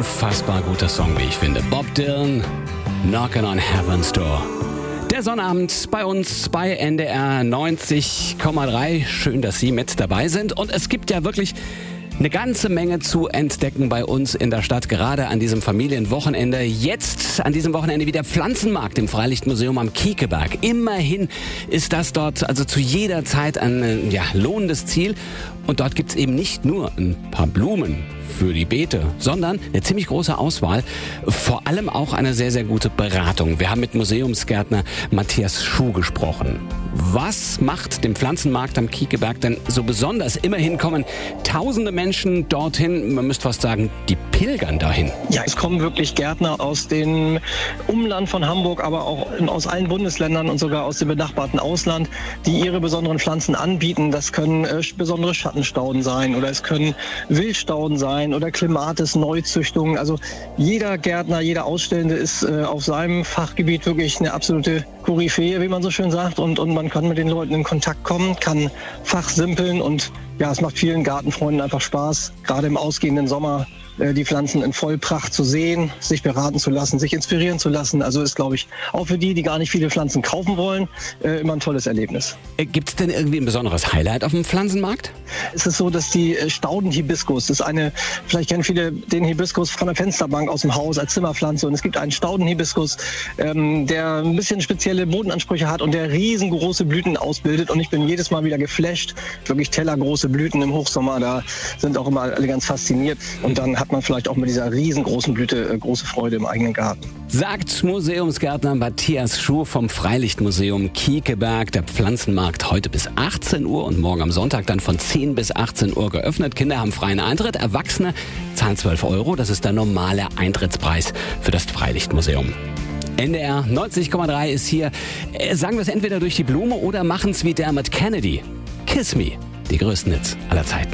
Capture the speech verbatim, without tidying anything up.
unfassbar guter Song, wie ich finde. Bob Dylan, Knockin' on Heaven's Door. Der Sonnabend bei uns bei N D R neunzig Komma drei. Schön, dass Sie mit dabei sind. Und es gibt ja wirklich eine ganze Menge zu entdecken bei uns in der Stadt, gerade an diesem Familienwochenende. Jetzt an diesem Wochenende wieder Pflanzenmarkt im Freilichtmuseum am Kiekeberg. Immerhin ist das dort also zu jeder Zeit ein ja, lohnendes Ziel. Und dort gibt's eben nicht nur ein paar Blumen für die Beete, sondern eine ziemlich große Auswahl, vor allem auch eine sehr, sehr gute Beratung. Wir haben mit Museumsgärtner Matthias Schuh gesprochen. Was macht den Pflanzenmarkt am Kiekeberg denn so besonders? Immerhin kommen tausende Menschen dorthin, man müsste fast sagen, die pilgern dahin. Ja, es kommen wirklich Gärtner aus dem Umland von Hamburg, aber auch aus allen Bundesländern und sogar aus dem benachbarten Ausland, die ihre besonderen Pflanzen anbieten. Das können äh, besondere Schattenstauden sein oder es können Wildstauden sein oder Clematis, Neuzüchtungen. Also jeder Gärtner, jeder Ausstellende ist äh, auf seinem Fachgebiet wirklich eine absolute Koryphäe, wie man so schön sagt. Und, und man kann mit den Leuten in Kontakt kommen, kann fachsimpeln und ja, es macht vielen Gartenfreunden einfach Spaß, gerade im ausgehenden Sommer die Pflanzen in Vollpracht zu sehen, sich beraten zu lassen, sich inspirieren zu lassen. Also ist, glaube ich, auch für die, die gar nicht viele Pflanzen kaufen wollen, äh, immer ein tolles Erlebnis. Gibt es denn irgendwie ein besonderes Highlight auf dem Pflanzenmarkt? Es ist so, dass die Staudenhibiskus, das ist eine, vielleicht kennen viele den Hibiskus von der Fensterbank aus dem Haus als Zimmerpflanze. Und es gibt einen Staudenhibiskus, ähm, der ein bisschen spezielle Bodenansprüche hat und der riesengroße Blüten ausbildet. Und ich bin jedes Mal wieder geflasht. Wirklich tellergroße Blüten im Hochsommer, da sind auch immer alle ganz fasziniert. Und dann hat man vielleicht auch mit dieser riesengroßen Blüte äh, große Freude im eigenen Garten. Sagt Museumsgärtner Matthias Schuh vom Freilichtmuseum Kiekeberg. Der Pflanzenmarkt heute bis achtzehn Uhr und morgen am Sonntag dann von zehn bis achtzehn Uhr geöffnet. Kinder haben freien Eintritt, Erwachsene zahlen zwölf Euro. Das ist der normale Eintrittspreis für das Freilichtmuseum. N D R neunzig Komma drei ist hier. Äh, sagen wir es entweder durch die Blume oder machen es wie Dermot Kennedy. Kiss Me, die größten Hits aller Zeiten.